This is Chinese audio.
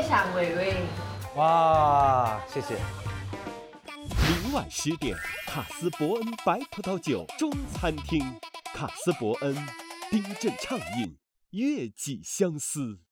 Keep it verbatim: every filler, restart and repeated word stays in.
想伟伟。 哇，谢谢。 明晚十点，卡斯伯恩白葡萄酒中餐厅，卡斯伯恩冰镇畅饮，月季相思。